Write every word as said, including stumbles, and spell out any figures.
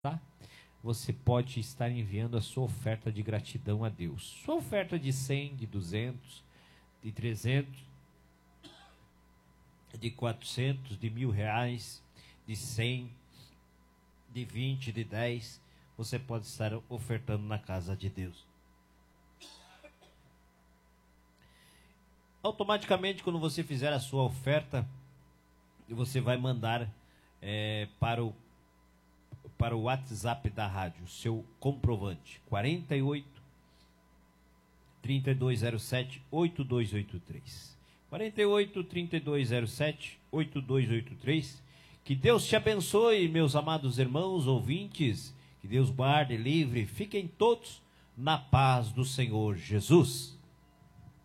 tá? Você pode estar enviando a sua oferta de gratidão a Deus. Sua oferta de cem, de duzentos, de trezentos, de quatrocentos, de mil reais, de cem, de vinte, de dez, você pode estar ofertando na casa de Deus. Automaticamente, quando você fizer a sua oferta, você vai mandar é, para o para o WhatsApp da rádio, seu comprovante, quarenta e oito, trinta e dois zero sete, oito dois oito três. quarenta e oito, trinta e dois zero sete, oito dois oito três. Que Deus te abençoe, meus amados irmãos, ouvintes. Que Deus guarde, livre, fiquem todos na paz do Senhor Jesus.